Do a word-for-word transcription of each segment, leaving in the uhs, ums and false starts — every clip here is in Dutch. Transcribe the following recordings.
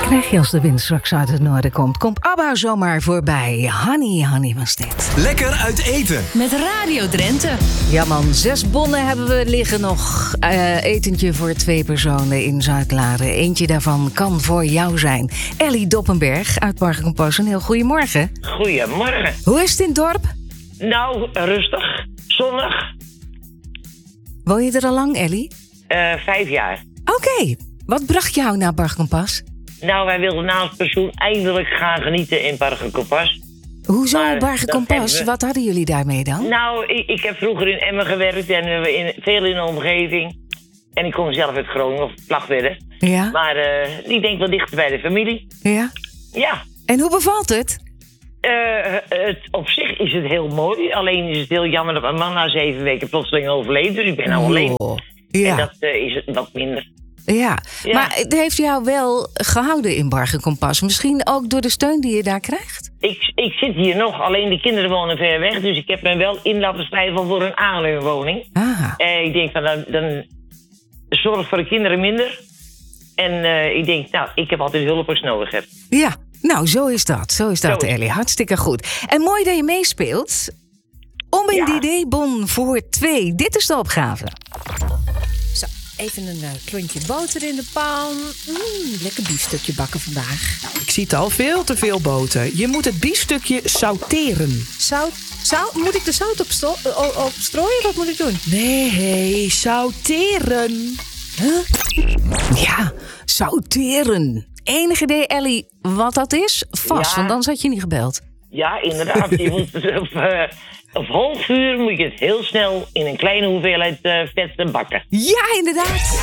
Krijg je als de wind straks uit het noorden komt. Komt ABBA zomaar voorbij. Honey, honey was dit. Lekker uit eten. Met Radio Drenthe. Ja man, zes bonnen hebben we liggen nog. Uh, etentje voor twee personen in Zuidlaren. Eentje daarvan kan voor jou zijn. Ellie Doppenberg uit Bargenkompas. Een heel goedemorgen. Goedemorgen. Hoe is het in het dorp? Nou, rustig. Zonnig. Woon je er al lang, Ellie? Uh, vijf jaar. Oké. Okay. Wat bracht jou naar Bargenkompas? Nou, wij wilden na ons pensioen eindelijk gaan genieten in Bargenkompas. Hoezo Bargenkompas? We... Wat hadden jullie daarmee dan? Nou, ik, ik heb vroeger in Emmen gewerkt en uh, in, veel in de omgeving. En ik kom zelf uit Groningen, of Vlagtwedde. Ja. Maar uh, ik denk wel dichter bij de familie. Ja? Ja. En hoe bevalt het? Uh, het, op zich is het heel mooi. Alleen is het heel jammer dat mijn man na zeven weken plotseling overleed. Dus ik ben nou alleen. Oh, ja. En dat uh, is het wat minder. Ja. ja, maar het heeft jou wel gehouden in Bargenkompas. Misschien ook door de steun die je daar krijgt? Ik, ik zit hier nog, alleen de kinderen wonen ver weg. Dus ik heb me wel in laten schrijven voor een aanleunwoning. Ah. En ik denk van, dan, dan zorg voor de kinderen minder. En uh, ik denk, nou, ik heb altijd hulp als ik nodig heb. Ja, nou, zo is dat. Zo is dat, zo. Ellie. Hartstikke goed. En mooi dat je meespeelt. Om een Ja. D D-bon voor twee. Dit is de opgave. Zo, even een uh, klontje boter in de pan. Mm, lekker biefstukje bakken vandaag. Ik zie het al, veel te veel boter. Je moet het biefstukje sauteren. Zout, zout? Moet ik de zout op, sto- op strooien? Wat moet ik doen? Nee, sauteren. Huh? Ja, sauteren. Enig idee, Ellie, wat dat is? Vast, Ja. want dan had je niet gebeld. Ja, inderdaad. je moet het op, uh, op hoog vuur moet je het heel snel in een kleine hoeveelheid uh, vet bakken. Ja, inderdaad.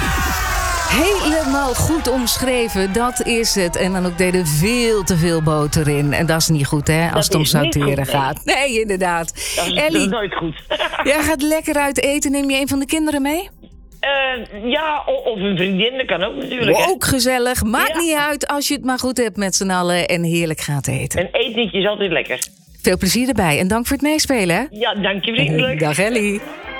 Helemaal goed omschreven, dat is het. En dan ook deden veel te veel boter in. En dat is niet goed, hè, als Dat het om is niet sauteren goed, nee. gaat. Nee, inderdaad. Dat is, Ellie, dat is nooit goed. jij gaat lekker uit eten. Neem je een van de kinderen mee? Uh, ja, of, of een vriendin, dat kan ook natuurlijk. hè. Ook gezellig. Maakt Ja. niet uit als je het maar goed hebt met z'n allen en heerlijk gaat eten. Een etentje is altijd lekker. Veel plezier erbij en dank voor het meespelen. Hè? Ja, dank je vriendelijk. Dag Ellie.